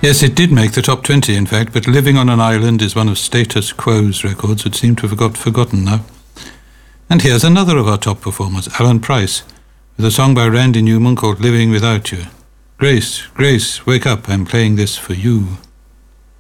Yes, it did make the top 20, in fact, but Living on an Island is one of Status Quo's records that seem to have got forgotten now. And here's another of our top performers, Alan Price, with a song by Randy Newman called Living Without You. Grace, Grace, wake up, I'm playing this for you.